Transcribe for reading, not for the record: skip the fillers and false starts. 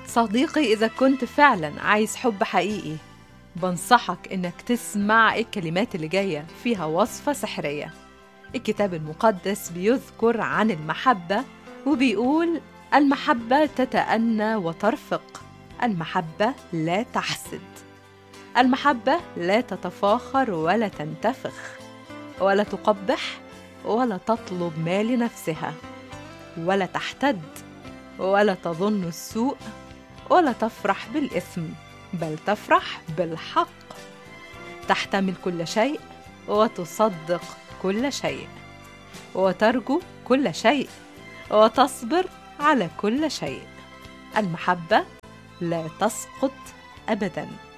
صديقي، إذا كنت فعلا عايز حب حقيقي بنصحك إنك تسمع الكلمات اللي جاية، فيها وصفة سحرية. الكتاب المقدس بيذكر عن المحبة وبيقول: المحبة تتأنى وترفق، المحبة لا تحسد، المحبة لا تتفاخر ولا تنتفخ، ولا تقبح، ولا تطلب ما لنفسها، ولا تحتد، ولا تظن السوء، ولا تفرح بالإثم، بل تفرح بالحق. تحتمل كل شيء، وتصدق كل شيء، وترجو كل شيء، وتصبر على كل شيء. المحبة لا تسقط أبداً.